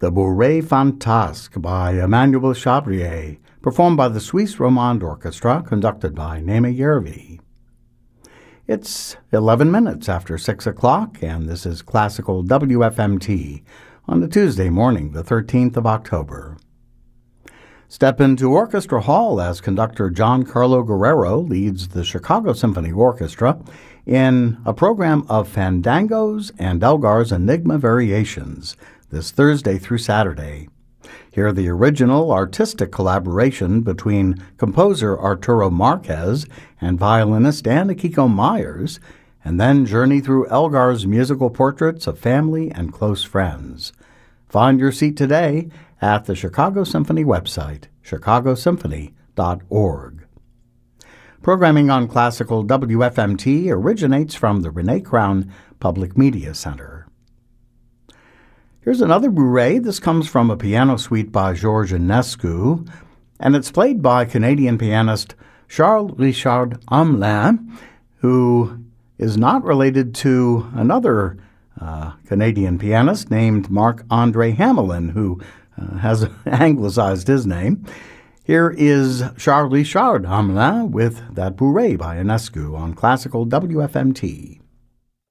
The Bourrée Fantasque by Emmanuel Chabrier, performed by the Suisse Romande Orchestra, conducted by Naima Yervi. It's 11 minutes after 6 o'clock, and this is Classical WFMT on the Tuesday morning, the 13th of October. Step into Orchestra Hall as conductor Giancarlo Guerrero leads the Chicago Symphony Orchestra in a program of fandangos and Elgar's Enigma variations this Thursday through Saturday. Hear the original artistic collaboration between composer Arturo Marquez and violinist Akiko Myers, and then journey through Elgar's musical portraits of family and close friends. Find your seat today at the Chicago Symphony website, chicagosymphony.org. Programming on Classical WFMT originates from the Renee Crown Public Media Center. Here's another bourrée. This comes from a piano suite by Georges Enescu, and it's played by Canadian pianist Charles-Richard Hamelin, who is not related to another Canadian pianist named Marc-André Hamelin, who has anglicized his name. Here is Charles-Richard Hamelin with that bourrée by Enescu on Classical WFMT.